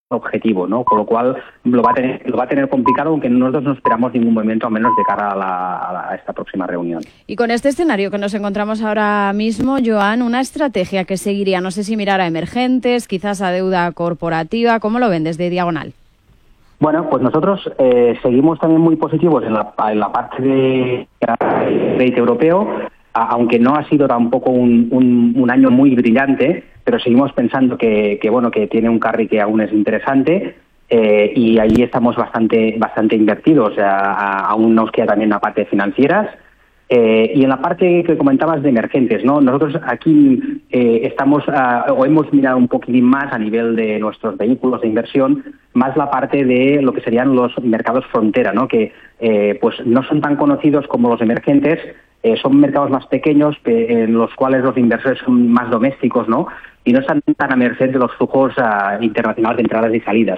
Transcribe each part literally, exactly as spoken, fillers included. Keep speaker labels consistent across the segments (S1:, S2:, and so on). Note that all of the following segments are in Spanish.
S1: objetivo, ¿no? Con lo cual lo va a tener, lo va a tener complicado, aunque nosotros no esperamos ningún movimiento, al menos de cara a, la, a, la, a esta próxima reunión.
S2: Y con este escenario que nos encontramos ahora mismo, Joan, una estrategia que seguiría, no sé si mirar a emergentes, quizás a deuda corporativa, ¿cómo lo ven desde Diagonal?
S1: Bueno, pues nosotros eh, seguimos también muy positivos en la, en la parte de crédito europeo, aunque no ha sido tampoco un, un, un año muy brillante, pero seguimos pensando que, que bueno que tiene un carry que aún es interesante, eh, y ahí estamos bastante bastante invertidos. O sea, a, aún nos queda también la parte de financieras, eh, y en la parte que comentabas de emergentes, ¿no? Nosotros aquí eh, estamos uh, o hemos mirado un poquitín más a nivel de nuestros vehículos de inversión, más la parte de lo que serían los mercados frontera, ¿no? Que eh, pues no son tan conocidos como los emergentes. Eh, son mercados más pequeños, que, en los cuales los inversores son más domésticos, ¿no? Y no están tan a merced de los flujos uh, internacionales de entradas y salidas.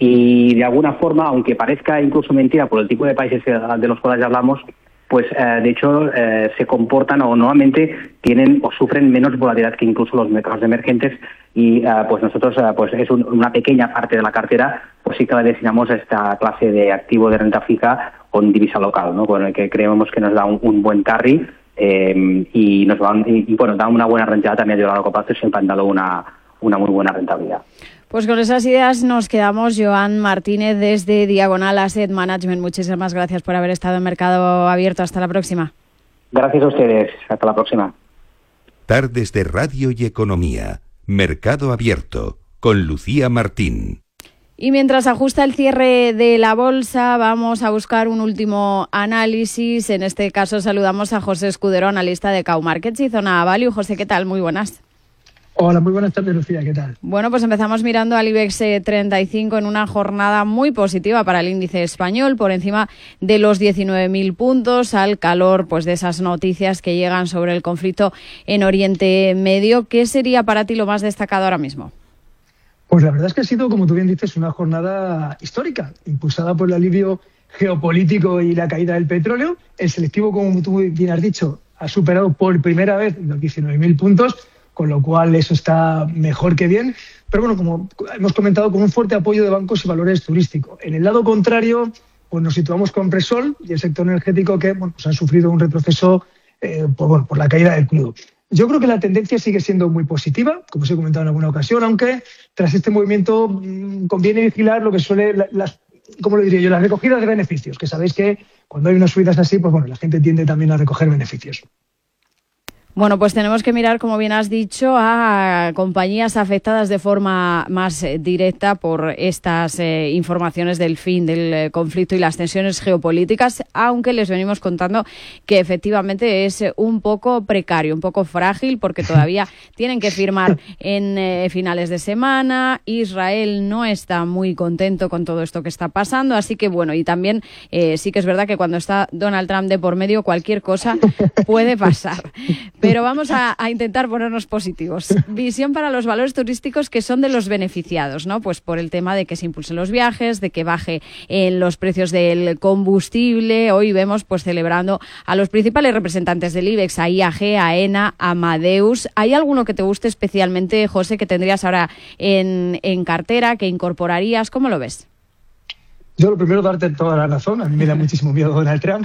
S1: Y de alguna forma, aunque parezca incluso mentira por el tipo de países de los cuales hablamos, pues uh, de hecho uh, se comportan o normalmente tienen o sufren menos volatilidad que incluso los mercados emergentes, y uh, pues nosotros uh, pues es un, una pequeña parte de la cartera, pues sí que la destinamos a esta clase de activo de renta fija con divisa local, ¿no? Con el que creemos que nos da un, un buen carry, eh, y nos va y, y bueno da una buena rentabilidad también a largo plazo, y siempre han dado una, una muy buena rentabilidad.
S2: Pues con esas ideas nos quedamos. Joan Martínez desde Diagonal Asset Management, muchísimas gracias por haber estado en Mercado Abierto. Hasta la próxima.
S1: Gracias a ustedes. Hasta la próxima.
S3: Tardes de Radio y Economía. Mercado Abierto con Lucía Martín.
S2: Y mientras ajusta el cierre de la bolsa, vamos a buscar un último análisis. En este caso saludamos a José Escudero, analista de Cow Markets y Zona Value. José, ¿qué tal? Muy buenas.
S4: Hola, muy buenas tardes, Lucía, ¿qué tal?
S2: Bueno, pues empezamos mirando al IBEX treinta y cinco en una jornada muy positiva para el índice español, por encima de los diecinueve mil puntos, al calor pues de esas noticias que llegan sobre el conflicto en Oriente Medio. ¿Qué sería para ti lo más destacado ahora mismo?
S4: Pues la verdad es que ha sido, como tú bien dices, una jornada histórica, impulsada por el alivio geopolítico y la caída del petróleo. El selectivo, como tú bien has dicho, ha superado por primera vez los diecinueve mil puntos, con lo cual eso está mejor que bien. Pero bueno, como hemos comentado, con un fuerte apoyo de bancos y valores turísticos. En el lado contrario, pues nos situamos con Repsol y el sector energético, que bueno, pues han sufrido un retroceso eh, por, bueno, por la caída del crudo. Yo creo que la tendencia sigue siendo muy positiva, como os he comentado en alguna ocasión, aunque tras este movimiento mmm, conviene vigilar lo que suele, la, las, ¿cómo lo diría yo?, las recogidas de beneficios, que sabéis que cuando hay unas subidas así, pues bueno, la gente tiende también a recoger beneficios.
S2: Bueno, pues tenemos que mirar, como bien has dicho, a compañías afectadas de forma más directa por estas eh, informaciones del fin del eh, conflicto y las tensiones geopolíticas, aunque les venimos contando que efectivamente es un poco precario, un poco frágil, porque todavía tienen que firmar en eh, finales de semana. Israel no está muy contento con todo esto que está pasando, así que bueno, y también eh, sí que es verdad que cuando está Donald Trump de por medio, cualquier cosa puede pasar. Pero vamos a, a intentar ponernos positivos. Visión para los valores turísticos que son de los beneficiados, ¿no? Pues por el tema de que se impulsen los viajes, de que baje eh, los precios del combustible. Hoy vemos pues celebrando a los principales representantes del IBEX, a I A G, a ENA, a Amadeus. ¿Hay alguno que te guste especialmente, José, que tendrías ahora en, en cartera, que incorporarías? ¿Cómo lo ves?
S4: Yo lo primero, darte toda la razón. A mí me da muchísimo miedo Donald Trump.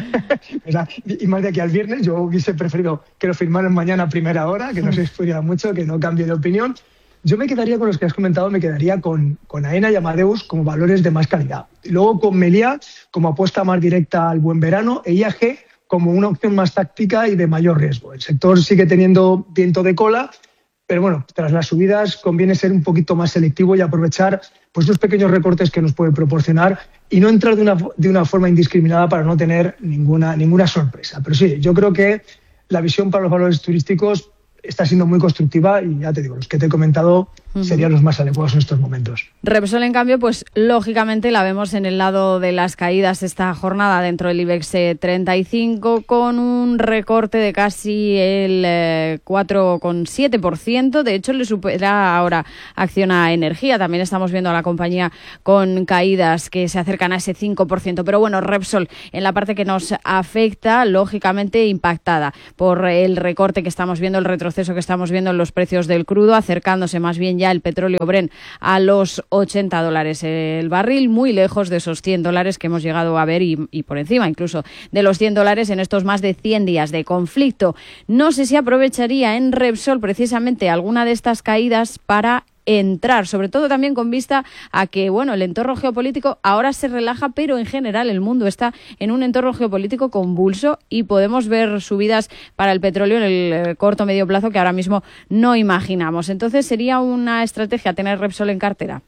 S4: Y más de aquí al viernes, yo hubiese preferido que lo firmaran mañana a primera hora, que no se expusiera mucho, que no cambie de opinión. Yo me quedaría con los que has comentado, me quedaría con, con AENA y Amadeus como valores de más calidad. Y luego con Meliá como apuesta más directa al buen verano, e I A G como una opción más táctica y de mayor riesgo. El sector sigue teniendo viento de cola, pero bueno, tras las subidas conviene ser un poquito más selectivo y aprovechar pues los pequeños recortes que nos puede proporcionar y no entrar de una, de una forma indiscriminada para no tener ninguna, ninguna sorpresa. Pero sí, yo creo que la visión para los valores turísticos está siendo muy constructiva y ya te digo, los que te he comentado uh-huh. serían los más adecuados en estos momentos.
S2: Repsol, en cambio, pues lógicamente la vemos en el lado de las caídas esta jornada dentro del IBEX treinta y cinco, con un recorte de casi el eh, cuatro coma siete por ciento. De hecho, le supera ahora Acciona Energía. También estamos viendo a la compañía con caídas que se acercan a ese cinco por ciento. Pero bueno, Repsol, en la parte que nos afecta, lógicamente impactada por el recorte que estamos viendo, el retroceso que estamos viendo en los precios del crudo, acercándose más bien ya ya el petróleo Brent a los ochenta dólares el barril, muy lejos de esos cien dólares que hemos llegado a ver y, y por encima incluso de los cien dólares en estos más de cien días de conflicto. No sé si aprovecharía en Repsol precisamente alguna de estas caídas para entrar, sobre todo también con vista a que, bueno, el entorno geopolítico ahora se relaja, pero en general el mundo está en un entorno geopolítico convulso y podemos ver subidas para el petróleo en el corto medio plazo que ahora mismo no imaginamos. Entonces, ¿sería una estrategia tener Repsol en cartera?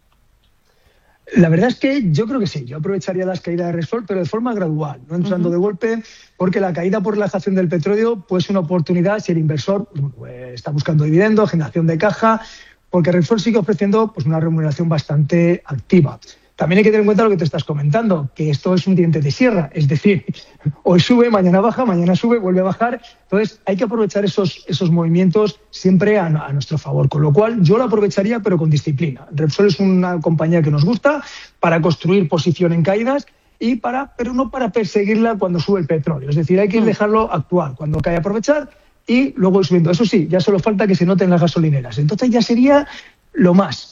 S4: La verdad es que yo creo que sí. Yo aprovecharía las caídas de Repsol, pero de forma gradual, no entrando uh-huh. de golpe, porque la caída por relajación del petróleo puede ser una oportunidad si el inversor pues, está buscando dividendos, generación de caja, porque Repsol sigue ofreciendo pues, una remuneración bastante activa. También hay que tener en cuenta lo que te estás comentando, que esto es un diente de sierra, es decir, hoy sube, mañana baja, mañana sube, vuelve a bajar. Entonces hay que aprovechar esos, esos movimientos siempre a, a nuestro favor, con lo cual yo lo aprovecharía pero con disciplina. Repsol es una compañía que nos gusta para construir posición en caídas, y para, pero no para perseguirla cuando sube el petróleo. Es decir, hay que dejarlo actuar, cuando cae aprovechar y luego ir subiendo. Eso sí, ya solo falta que se noten las gasolineras. Entonces ya sería lo más.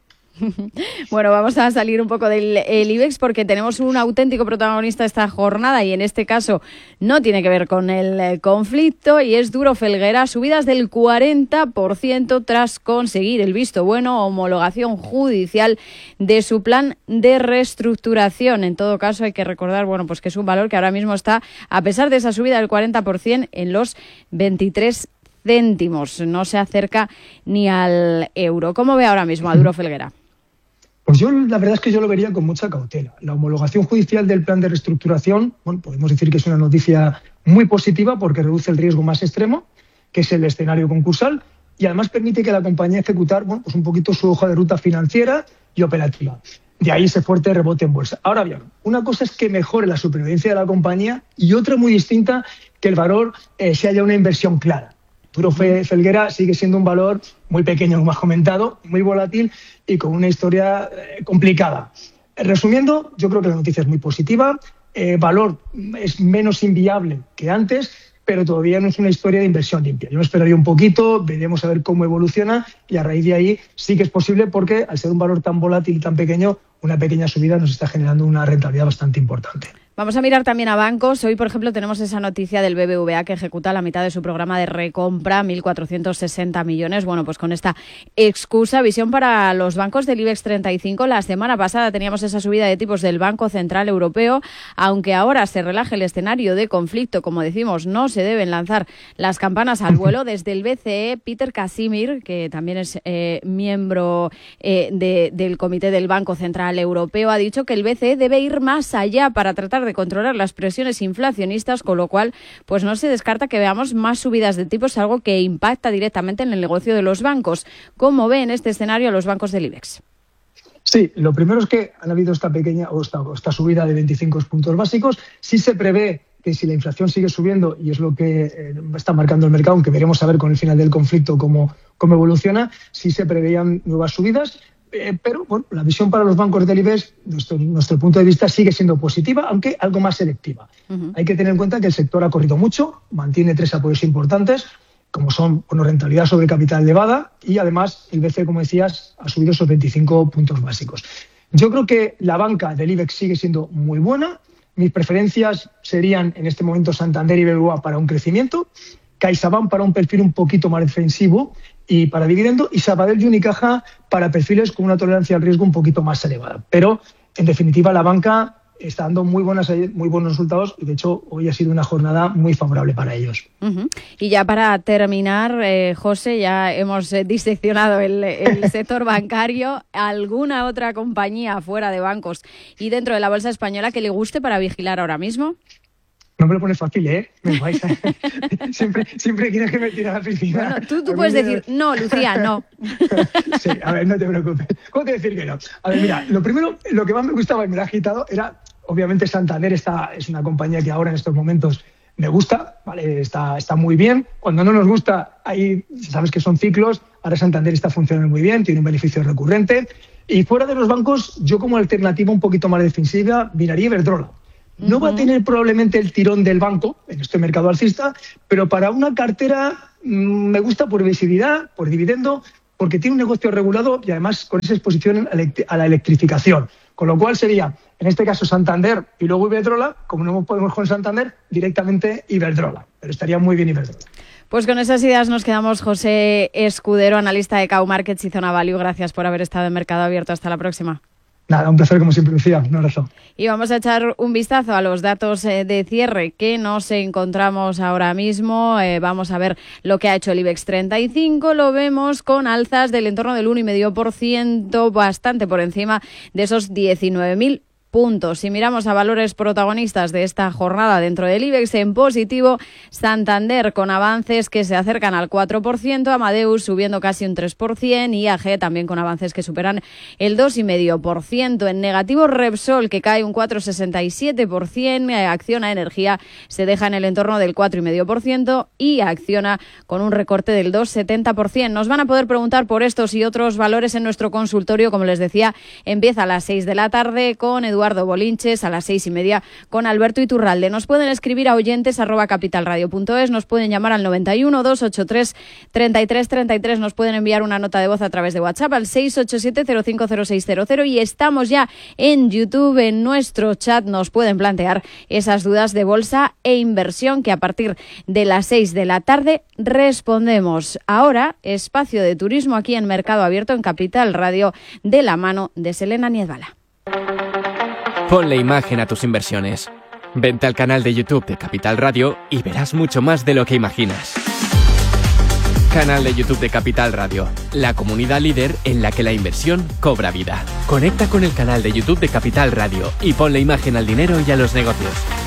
S2: Bueno, vamos a salir un poco del el IBEX porque tenemos un auténtico protagonista esta jornada y en este caso no tiene que ver con el conflicto y es Duro Felguera, subidas del cuarenta por ciento tras conseguir el visto bueno, homologación judicial de su plan de reestructuración. En todo caso hay que recordar, bueno, pues que es un valor que ahora mismo está, a pesar de esa subida del cuarenta por ciento, en los veintitrés céntimos, no se acerca ni al euro. ¿Cómo ve ahora mismo a Duro Felguera?
S4: Pues yo la verdad es que yo lo vería con mucha cautela. La homologación judicial del plan de reestructuración, bueno, podemos decir que es una noticia muy positiva porque reduce el riesgo más extremo, que es el escenario concursal, y además permite que la compañía ejecutar bueno, pues un poquito su hoja de ruta financiera y operativa. De ahí ese fuerte rebote en bolsa. Ahora bien, una cosa es que mejore la supervivencia de la compañía y otra muy distinta, que el valor eh, se haya una inversión clara. Duro Felguera sigue siendo un valor muy pequeño, como has comentado, muy volátil y con una historia eh, complicada. Resumiendo, yo creo que la noticia es muy positiva. El eh, valor es menos inviable que antes, pero todavía no es una historia de inversión limpia. Yo me esperaría un poquito, veremos a ver cómo evoluciona y a raíz de ahí sí que es posible porque al ser un valor tan volátil y tan pequeño, una pequeña subida nos está generando una rentabilidad bastante importante.
S2: Vamos a mirar también a bancos. Hoy, por ejemplo, tenemos esa noticia del B B V A que ejecuta la mitad de su programa de recompra, mil cuatrocientos sesenta millones. Bueno, pues con esta excusa, visión para los bancos del IBEX treinta y cinco. La semana pasada teníamos esa subida de tipos del Banco Central Europeo. Aunque ahora se relaje el escenario de conflicto, como decimos, no se deben lanzar las campanas al vuelo. Desde el B C E, Peter Casimir, que también es eh, miembro eh, de, del Comité del Banco Central Europeo, ha dicho que el B C E debe ir más allá para tratar de controlar las presiones inflacionistas, con lo cual pues no se descarta que veamos más subidas de tipos, algo que impacta directamente en el negocio de los bancos. ¿Cómo ve en este escenario a los bancos del IBEX?
S4: Sí, lo primero es que han habido esta pequeña o esta, esta subida de veinticinco puntos básicos. Sí se prevé que si la inflación sigue subiendo, y es lo que eh, está marcando el mercado, aunque veremos a ver con el final del conflicto cómo, cómo evoluciona, sí se preveían nuevas subidas. Eh, pero bueno, la visión para los bancos del IBEX, nuestro, nuestro punto de vista, sigue siendo positiva, aunque algo más selectiva. Uh-huh. Hay que tener en cuenta que el sector ha corrido mucho, mantiene tres apoyos importantes, como son bueno, rentabilidad sobre capital elevada y además el B C E, como decías, ha subido esos veinticinco puntos básicos. Yo creo que la banca del IBEX sigue siendo muy buena. Mis preferencias serían en este momento Santander y B B V A para un crecimiento, CaixaBank para un perfil un poquito más defensivo y para dividendo, y Sabadell y Unicaja para perfiles con una tolerancia al riesgo un poquito más elevada. Pero, en definitiva, la banca está dando muy, buenas, muy buenos resultados y, de hecho, hoy ha sido una jornada muy favorable para ellos.
S2: Uh-huh. Y ya para terminar, eh, José, ya hemos eh, diseccionado el, el sector bancario. ¿Alguna otra compañía fuera de bancos y dentro de la bolsa española que le guste para vigilar ahora mismo?
S4: No me lo pones fácil, ¿eh? Me vais a... siempre, siempre quieres que me tire a la piscina.
S2: Bueno, tú, tú puedes decir, no, Lucía, no.
S4: Sí, a ver, no te preocupes. ¿Cómo te decir que no? A ver, mira, lo primero, lo que más me gustaba y me lo ha agitado era, obviamente, Santander. Está, es una compañía que ahora en estos momentos me gusta, ¿vale? Está, está muy bien. Cuando no nos gusta, ahí sabes que son ciclos. Ahora Santander está funcionando muy bien, tiene un beneficio recurrente. Y fuera de los bancos, yo como alternativa un poquito más defensiva, miraría Iberdrola. No va a tener probablemente el tirón del banco en este mercado alcista, pero para una cartera mmm, me gusta por visibilidad, por dividendo, porque tiene un negocio regulado y además con esa exposición a la electrificación. Con lo cual sería, en este caso, Santander y luego Iberdrola. Como no podemos con Santander, directamente Iberdrola. Pero estaría muy bien Iberdrola.
S2: Pues con esas ideas nos quedamos. José Escudero, analista de Cow Markets y Zona Value. Gracias por haber estado en Mercado Abierto. Hasta la próxima.
S4: Nada, un placer como siempre, Lucía. Un abrazo.
S2: Y vamos a echar un vistazo a los datos de cierre que nos encontramos ahora mismo. Eh, vamos a ver lo que ha hecho el IBEX treinta y cinco. Lo vemos con alzas del entorno del uno coma cinco por ciento, bastante por encima de esos diecinueve mil puntos. Si miramos a valores protagonistas de esta jornada dentro del IBEX, en positivo, Santander con avances que se acercan al cuatro por ciento, Amadeus subiendo casi un tres por ciento, I A G también con avances que superan el dos coma cinco por ciento. En negativo, Repsol, que cae un cuatro coma sesenta y siete por ciento, Acciona Energía se deja en el entorno del cuatro coma cinco por ciento y Acciona con un recorte del dos coma setenta por ciento. Nos van a poder preguntar por estos y otros valores en nuestro consultorio. Como les decía, empieza a las seis de la tarde con Eduardo Eduardo Bolinches, a las seis y media con Alberto Iturralde. Nos pueden escribir a oyentes arroba capitalradio punto es, nos pueden llamar al noventa y uno, doscientos ochenta y tres, treinta y tres treinta y tres, nos pueden enviar una nota de voz a través de WhatsApp al seis ocho siete cero cinco cero seis cero cero y estamos ya en YouTube, en nuestro chat. Nos pueden plantear esas dudas de bolsa e inversión que a partir de las seis de la tarde respondemos. Ahora, espacio de turismo aquí en Mercado Abierto en Capital Radio, de la mano de Selena Niedbala.
S5: Ponle imagen a tus inversiones. Vente al canal de YouTube de Capital Radio y verás mucho más de lo que imaginas. Canal de YouTube de Capital Radio, la comunidad líder en la que la inversión cobra vida. Conecta con el canal de YouTube de Capital Radio y ponle imagen al dinero y a los negocios.